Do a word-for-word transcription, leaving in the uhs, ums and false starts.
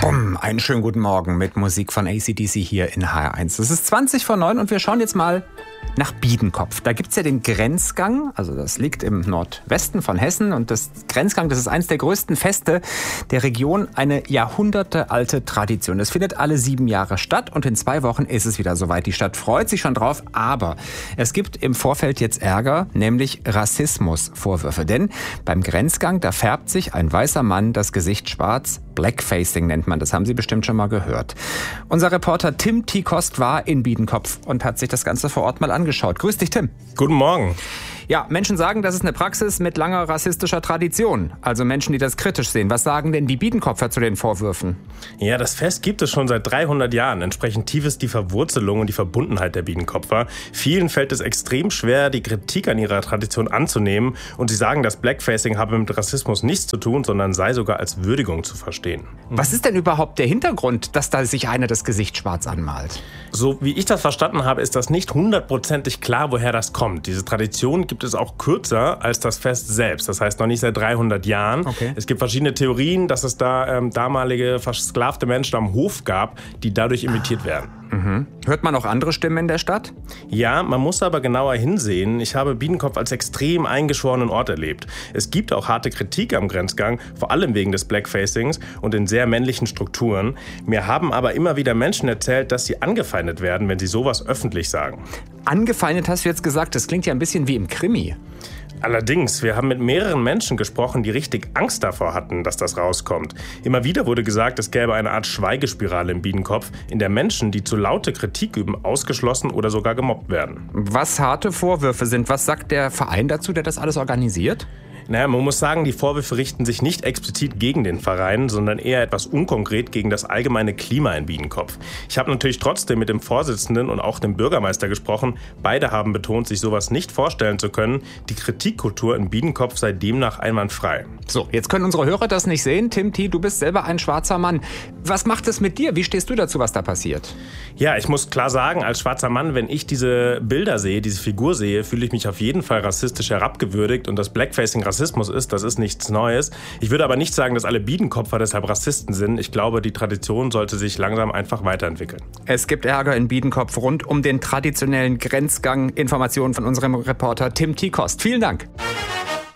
Bumm, einen schönen guten Morgen mit Musik von A C D C hier in H R eins. Es ist zwanzig vor neun und wir schauen jetzt mal nach Biedenkopf. Da gibt es ja den Grenzgang, also das liegt im Nordwesten von Hessen. Und das Grenzgang, das ist eines der größten Feste der Region, eine jahrhundertealte Tradition. Es findet alle sieben Jahre statt und in zwei Wochen ist es wieder soweit. Die Stadt freut sich schon drauf, aber es gibt im Vorfeld jetzt Ärger, nämlich Rassismusvorwürfe. Denn beim Grenzgang, da färbt sich ein weißer Mann das Gesicht schwarz. Blackfacing nennt man, das haben Sie bestimmt schon mal gehört. Unser Reporter Tim Tiekost war in Biedenkopf und hat sich das Ganze vor Ort mal angeschaut. Grüß dich, Tim. Guten Morgen. Ja, Menschen sagen, das ist eine Praxis mit langer rassistischer Tradition. Also Menschen, die das kritisch sehen. Was sagen denn die Biedenkopfer zu den Vorwürfen? Ja, das Fest gibt es schon seit dreihundert Jahren. Entsprechend tief ist die Verwurzelung und die Verbundenheit der Biedenkopfer. Vielen fällt es extrem schwer, die Kritik an ihrer Tradition anzunehmen. Und sie sagen, das Blackfacing habe mit Rassismus nichts zu tun, sondern sei sogar als Würdigung zu verstehen. Was ist denn überhaupt der Hintergrund, dass da sich einer das Gesicht schwarz anmalt? So wie ich das verstanden habe, ist das nicht hundertprozentig klar, woher das kommt. Diese Tradition gibt es auch kürzer als das Fest selbst. Das heißt noch nicht seit dreihundert Jahren. Okay. Es gibt verschiedene Theorien, dass es da ähm, damalige versklavte Menschen am Hof gab, die dadurch imitiert werden. Mhm. Hört man auch andere Stimmen in der Stadt? Ja, man muss aber genauer hinsehen. Ich habe Biedenkopf als extrem eingeschworenen Ort erlebt. Es gibt auch harte Kritik am Grenzgang, vor allem wegen des Blackfacings und in sehr männlichen Strukturen. Mir haben aber immer wieder Menschen erzählt, dass sie angefeindet werden, wenn sie sowas öffentlich sagen. Angefeindet hast du jetzt gesagt, das klingt ja ein bisschen wie im Krimi. Allerdings, wir haben mit mehreren Menschen gesprochen, die richtig Angst davor hatten, dass das rauskommt. Immer wieder wurde gesagt, es gäbe eine Art Schweigespirale im Biedenkopf, in der Menschen, die zu laute Kritik üben, ausgeschlossen oder sogar gemobbt werden. Was harte Vorwürfe sind, was sagt der Verein dazu, der das alles organisiert? Naja, man muss sagen, die Vorwürfe richten sich nicht explizit gegen den Verein, sondern eher etwas unkonkret gegen das allgemeine Klima in Biedenkopf. Ich habe natürlich trotzdem mit dem Vorsitzenden und auch dem Bürgermeister gesprochen. Beide haben betont, sich sowas nicht vorstellen zu können. Die Kritikkultur in Biedenkopf sei demnach einwandfrei. So, jetzt können unsere Hörer das nicht sehen. Tim T., du bist selber ein schwarzer Mann. Was macht es mit dir? Wie stehst du dazu, was da passiert? Ja, ich muss klar sagen, als schwarzer Mann, wenn ich diese Bilder sehe, diese Figur sehe, fühle ich mich auf jeden Fall rassistisch herabgewürdigt. Und das Blackfacing Rassismus ist, das ist nichts Neues. Ich würde aber nicht sagen, dass alle Biedenkopfer deshalb Rassisten sind. Ich glaube, die Tradition sollte sich langsam einfach weiterentwickeln. Es gibt Ärger in Biedenkopf rund um den traditionellen Grenzgang. Informationen von unserem Reporter Tim Tiekost. Vielen Dank.